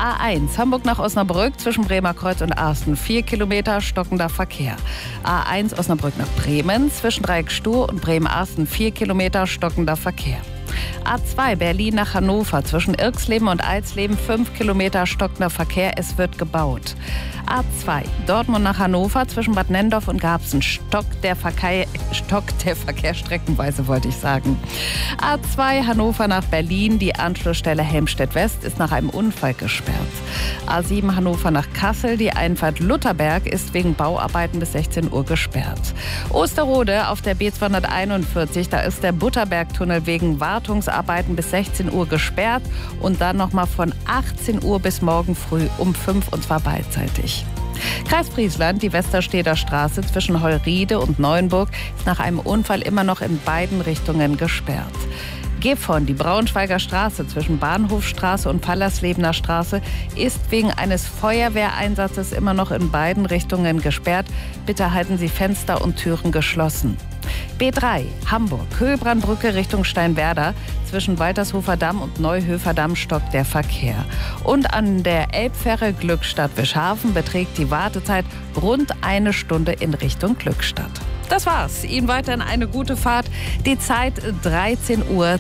A1 Hamburg nach Osnabrück zwischen Bremerkreuz und Arsten 4 Kilometer stockender Verkehr. A1 Osnabrück nach Bremen zwischen Dreieck-Stuhr und Bremen-Arsten 4 Kilometer stockender Verkehr. A2 Berlin nach Hannover zwischen Irxleben und Alsleben 5 Kilometer stockender Verkehr, es wird gebaut. A2 Dortmund nach Hannover zwischen Bad Nenndorf und Garbsen stockt der Verkehr streckenweise, wollte ich sagen. A2 Hannover nach Berlin, die Anschlussstelle Helmstedt West ist nach einem Unfall gesperrt. A7 Hannover nach Kassel, die Einfahrt Lutherberg ist wegen Bauarbeiten bis 16 Uhr gesperrt. Osterode auf der B241, da ist der Butterbergtunnel wegen Wartungsarbeiten bis 16 Uhr gesperrt und dann nochmal von 18 Uhr bis morgen früh um 5 und zwar beidseitig. Kreis Friesland, die Westersteder Straße zwischen Holriede und Neuenburg ist nach einem Unfall immer noch in beiden Richtungen gesperrt. Gifhorn, die Braunschweiger Straße zwischen Bahnhofstraße und Pallerslebener Straße ist wegen eines Feuerwehreinsatzes immer noch in beiden Richtungen gesperrt. Bitte halten Sie Fenster und Türen geschlossen. B3 Hamburg, Höhlbrandbrücke Richtung Steinwerder. Zwischen Waltershofer Damm und Neuhöfer Damm stockt der Verkehr. Und an der Elbfähre Glückstadt-Wischhafen beträgt die Wartezeit rund 1 Stunde in Richtung Glückstadt. Das war's. Ihnen weiterhin eine gute Fahrt. Die Zeit 13:32 Uhr.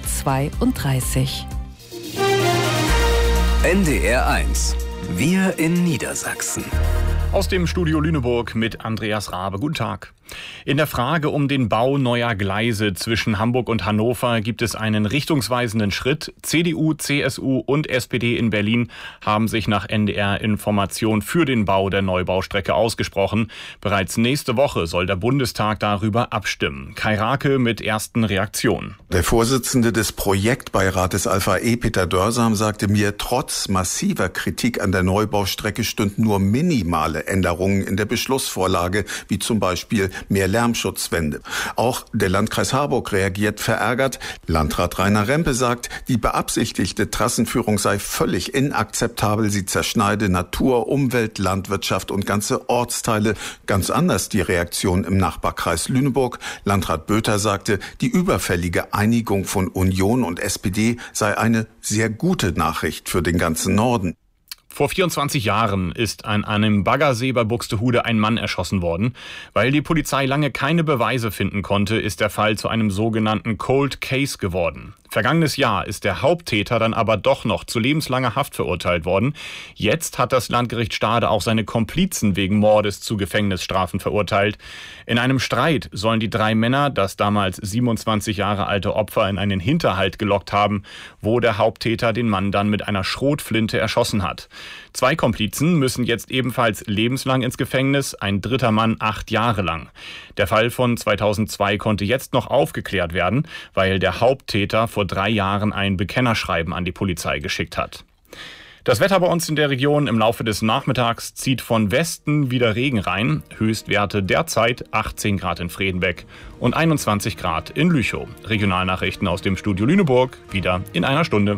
NDR 1. Wir in Niedersachsen. Aus dem Studio Lüneburg mit Andreas Rabe. Guten Tag. In der Frage um den Bau neuer Gleise zwischen Hamburg und Hannover gibt es einen richtungsweisenden Schritt. CDU, CSU und SPD in Berlin haben sich nach NDR-Information für den Bau der Neubaustrecke ausgesprochen. Bereits nächste Woche soll der Bundestag darüber abstimmen. Kai Rake mit ersten Reaktionen. Der Vorsitzende des Projektbeirates Alpha E, Peter Dörsam, sagte mir, trotz massiver Kritik an der Neubaustrecke stünden nur minimale Änderungen in der Beschlussvorlage, wie zum Beispiel mehr Lärmschutzwände. Auch der Landkreis Harburg reagiert verärgert. Landrat Rainer Rempe sagt, die beabsichtigte Trassenführung sei völlig inakzeptabel. Sie zerschneide Natur, Umwelt, Landwirtschaft und ganze Ortsteile. Ganz anders die Reaktion im Nachbarkreis Lüneburg. Landrat Böter sagte, die überfällige Einigung von Union und SPD sei eine sehr gute Nachricht für den ganzen Norden. Vor 24 Jahren ist an einem Baggersee bei Buxtehude ein Mann erschossen worden. Weil die Polizei lange keine Beweise finden konnte, ist der Fall zu einem sogenannten Cold Case geworden. Vergangenes Jahr ist der Haupttäter dann aber doch noch zu lebenslanger Haft verurteilt worden. Jetzt hat das Landgericht Stade auch seine Komplizen wegen Mordes zu Gefängnisstrafen verurteilt. In einem Streit sollen die 3 Männer das damals 27 Jahre alte Opfer in einen Hinterhalt gelockt haben, wo der Haupttäter den Mann dann mit einer Schrotflinte erschossen hat. 2 Komplizen müssen jetzt ebenfalls lebenslang ins Gefängnis, ein dritter Mann 8 Jahre lang. Der Fall von 2002 konnte jetzt noch aufgeklärt werden, weil der Haupttäter vor 3 Jahren ein Bekennerschreiben an die Polizei geschickt hat. Das Wetter bei uns in der Region im Laufe des Nachmittags zieht von Westen wieder Regen rein. Höchstwerte derzeit 18 Grad in Fredenbeck und 21 Grad in Lüchow. Regionalnachrichten aus dem Studio Lüneburg wieder in einer Stunde.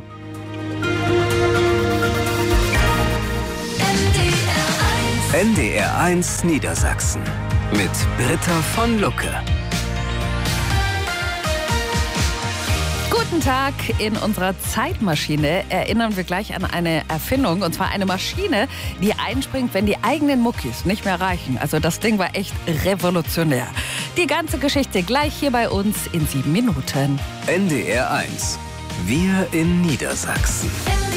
NDR 1 Niedersachsen mit Britta von Lucke. Guten Tag. In unserer Zeitmaschine erinnern wir gleich an eine Erfindung, und zwar eine Maschine, die einspringt, wenn die eigenen Muckis nicht mehr reichen. Also das Ding war echt revolutionär. Die ganze Geschichte gleich hier bei uns in 7 Minuten. NDR 1. Wir in Niedersachsen.